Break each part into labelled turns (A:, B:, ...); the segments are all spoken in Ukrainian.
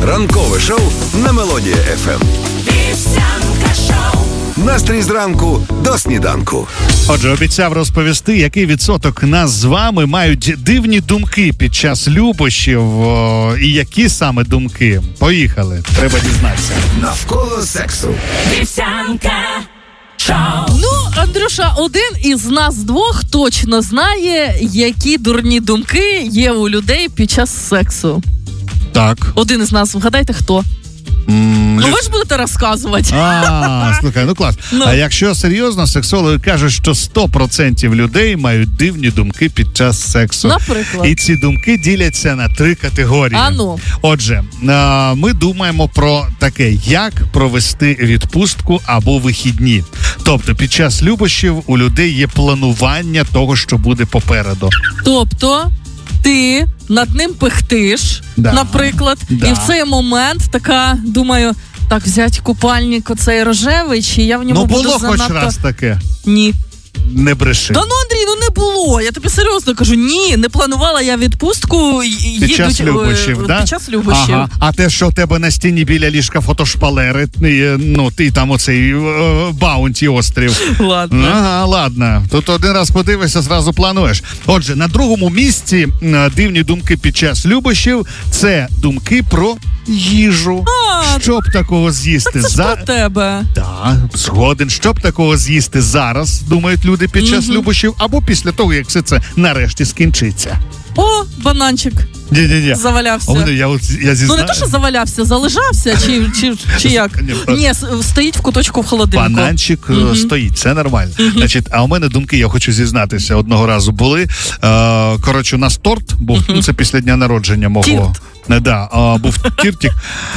A: Ранкове шоу на Мелодія FM. Вівсянка шоу. Настрій зранку до сніданку.
B: Отже, обіцяв розповісти, який відсоток нас з вами мають дивні думки під час любощів. І які саме думки. Поїхали. Треба дізнатися.
A: Навколо сексу.
C: Вівсянка шоу.
D: Ну, Андрюша, один із нас двох точно знає, які дурні думки є у людей під час сексу.
B: Так.
D: Один із нас, вгадайте, хто? Ну ви ж будете розказувати.
B: Слухай, ну клас. А якщо серйозно, сексологи кажуть, що 100% людей мають дивні думки під час сексу.
D: Наприклад.
B: І ці думки діляться на 3 категорії. Отже, ми думаємо про таке, як провести відпустку або вихідні. Тобто під час любощів у людей є планування того, що буде попереду.
D: Тобто ти над ним пихтиш, наприклад, і в цей момент така, думаю, так, взять купальник оцей рожевий, чи я в ньому буду занадто...
B: Ну, було хоч раз таке?
D: Ні.
B: Не бреши.
D: Та ну, Андрій, не було. Я тобі серйозно кажу, ні, не планувала я відпустку.
B: Під час любощів, да?
D: Під час любощів.
B: Ага. А те, що у тебе на стіні біля ліжка фотошпалери, ну, ти там оцей Баунті острів.
D: Ладно.
B: Ага, ладно. Тут один раз подивишся, зразу плануєш. Отже, на другому місці дивні думки під час любощів – це думки про їжу. Щоб такого з'їсти
D: так це про тебе.
B: Так, згоден. Щоб такого з'їсти зараз, думають люди під час любощів, або після того, як все це нарешті скінчиться.
D: О, бананчик.
B: Ні.
D: Завалявся.
B: Я зізнаю.
D: Ну не то, що завалявся, залежався, чи як? Ні, стоїть в куточку в холодильнику.
B: Бананчик стоїть, це нормально. Значить, а у мене думки, я хочу зізнатися, одного разу були. Коротше, у нас торт був, це після дня народження мого. Був тіртик.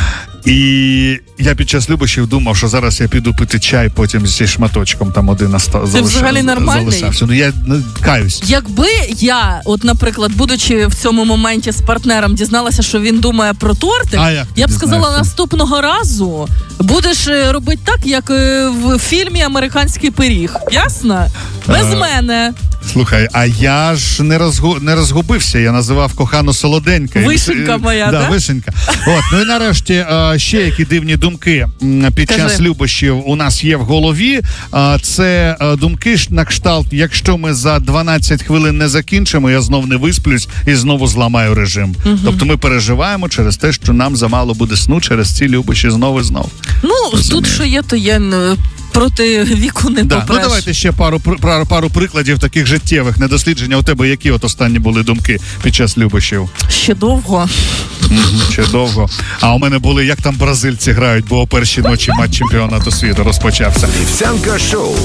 B: І я під час любощів думав, що зараз я піду пити чай, потім зі шматочком там один залишався.
D: Ти взагалі нормальний?
B: Ну я каюсь.
D: Якби я, от, наприклад, будучи в цьому моменті з партнером, дізналася, що він думає про тортик, я б сказала, наступного разу будеш робити так, як в фільмі «Американський пиріг». Ясно? Без мене.
B: Слухай, а я ж не розгубився, я називав кохану солоденька.
D: Вишенька моя, так?
B: Вишенька. От, ну і нарешті ще які дивні думки під час любощів у нас є в голові. Це думки на кшталт, якщо ми за 12 хвилин не закінчимо, я знов не висплюсь і знову зламаю режим. Тобто ми переживаємо через те, що нам замало буде сну через ці любощі знов і знов.
D: Ну, тут що є, то є... Проти віку не попреш.
B: Ну давайте ще пару прикладів таких життєвих недослідження. У тебе які от останні були думки під час любощів?
D: Ще довго.
B: Ще довго. А у мене були, як там бразильці грають, бо о першій ночі матч чемпіонату світу розпочався.
A: Вівсянка шоу.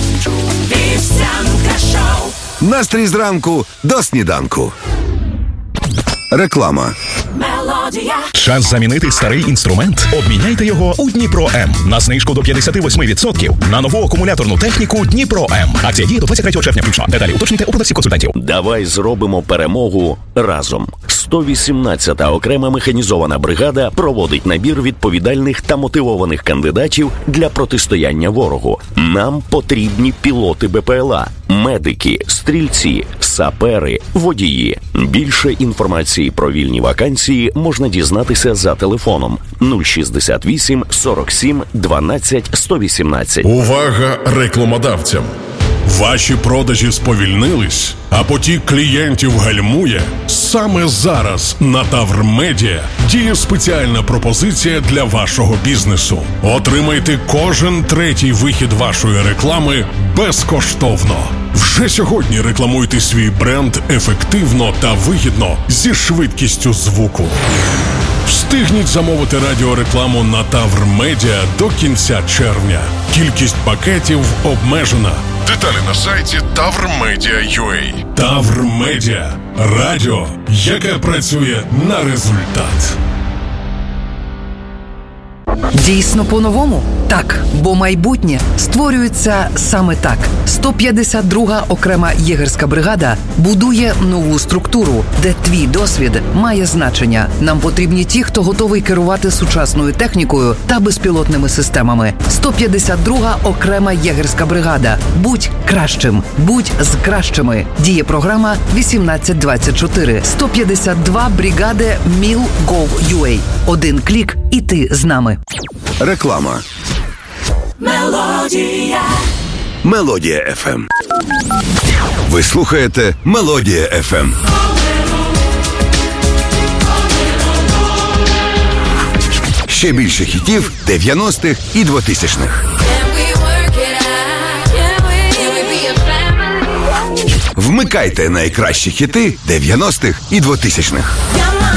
A: Вівсянка шоу. Настрій зранку до сніданку. Реклама.
E: Мелодія. Час замінити старий інструмент? Обміняйте його у Дніпро М. На знижку до 58% на нову акумуляторну техніку Дніпро М. Акція діє до 23 червня включно. Деталі уточнюйте у продавців консультантів.
F: Давай зробимо перемогу разом. 118-та окрема механізована бригада проводить набір відповідальних та мотивованих кандидатів для протистояння ворогу. Нам потрібні пілоти БПЛА, медики, стрільці, сапери, водії. Більше інформації про вільні вакансії можна дізнатися за телефоном 068 47 12 118.
G: Увага рекламодавцям! Ваші продажі сповільнились, а потік клієнтів гальмує? Саме зараз на Тавр Медіа діє спеціальна пропозиція для вашого бізнесу. Отримайте кожен третій вихід вашої реклами безкоштовно. Вже сьогодні рекламуйте свій бренд ефективно та вигідно зі швидкістю звуку. Встигніть замовити радіорекламу на Тавр Медіа до кінця червня. Кількість пакетів обмежена. Деталі на сайті tavrmedia.ua. Тавр Медіа. Радіо, яке працює на результат.
H: Дійсно по-новому? Так, бо майбутнє створюється саме так. 152-га окрема єгерська бригада будує нову структуру, де твій досвід має значення. Нам потрібні ті, хто готовий керувати сучасною технікою та безпілотними системами. 152-га окрема єгерська бригада. Будь кращим. Будь з кращими. Діє програма 1824. 152 бригади Mil.gov.ua. Один клік і ти з нами.
A: Реклама. Мелодія FM. Ви слухаєте Мелодія FM. Ще більше хітів 90-х і 2000-х. Вмикайте найкращі хіти 90-х і 2000-х.